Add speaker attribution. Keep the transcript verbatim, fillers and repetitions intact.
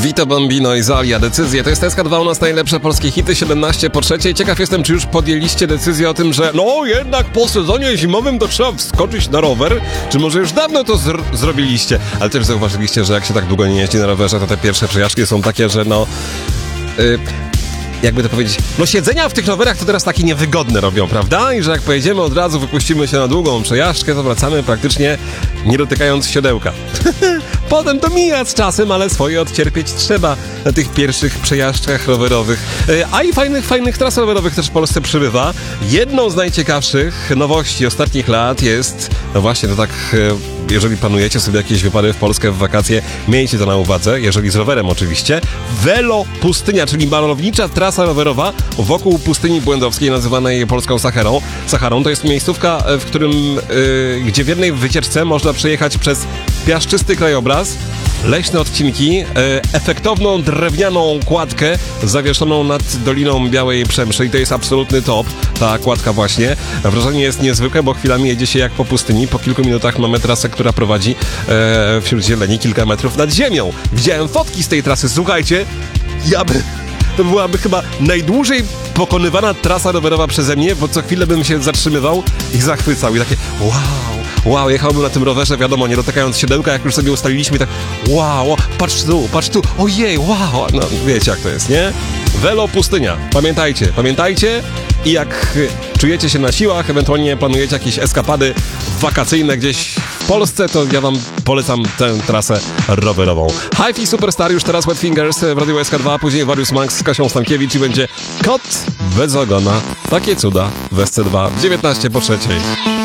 Speaker 1: Vito Bambino i Zalia, decyzje. To jest S K dwa, u nas najlepsze polskie hity, siedemnaście po trzeciej. Ciekaw jestem, czy już podjęliście decyzję o tym, że no jednak po sezonie zimowym to trzeba wskoczyć na rower, czy może już dawno to zr- zrobiliście. Ale też zauważyliście, że jak się tak długo nie jeździ na rowerze, to te pierwsze przejażdżki są takie, że no... Yy, jakby to powiedzieć, no siedzenia w tych rowerach to teraz takie niewygodne robią, prawda? I że jak pojedziemy od razu, wypuścimy się na długą przejażdżkę, to wracamy praktycznie nie dotykając siodełka. Potem to mija z czasem, ale swoje odcierpieć trzeba na tych pierwszych przejażdżkach rowerowych. A i fajnych, fajnych tras rowerowych też w Polsce przybywa. Jedną z najciekawszych nowości ostatnich lat jest, no właśnie, to tak, jeżeli planujecie sobie jakieś wypady w Polskę w wakacje, miejcie to na uwadze, jeżeli z rowerem oczywiście. Velo Pustynia, czyli malownicza trasa rowerowa wokół pustyni błędowskiej, nazywanej polską Saharą. Saharą to jest miejscówka, w którym, yy, gdzie w jednej wycieczce można przejechać przez piaszczysty krajobraz, leśne odcinki, e, efektowną drewnianą kładkę zawieszoną nad Doliną Białej Przemszy i to jest absolutny top, ta kładka właśnie. Wrażenie jest niezwykłe, bo chwilami jedzie się jak po pustyni. Po kilku minutach mamy trasę, która prowadzi e, wśród zieleni kilka metrów nad ziemią. Widziałem fotki z tej trasy, słuchajcie, ja by... To byłaby chyba najdłużej pokonywana trasa rowerowa przeze mnie, bo co chwilę bym się zatrzymywał i zachwycał i takie wow. Wow, jechałbym na tym rowerze, wiadomo, nie dotykając siodełka, jak już sobie ustaliliśmy i tak wow, patrz tu, patrz tu, ojej, wow, no wiecie jak to jest, nie? Velo Pustynia, pamiętajcie, pamiętajcie i jak czujecie się na siłach, ewentualnie planujecie jakieś eskapady wakacyjne gdzieś w Polsce, to ja wam polecam tę trasę rowerową. Hi-Fi Superstar, już teraz Wet Fingers w Radiu S K dwa, później Warius Max z Kasią Stankiewicz i będzie Kot bez ogona. Takie cuda w S C dwa, dziewiętnaście po trzeciej.